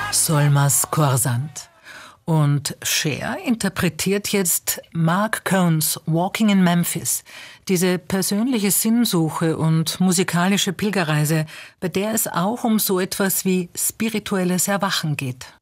Solmaz Khorsand. Und Cher interpretiert jetzt Mark Cohns Walking in Memphis, diese persönliche Sinnsuche und musikalische Pilgerreise, bei der es auch um so etwas wie spirituelles Erwachen geht.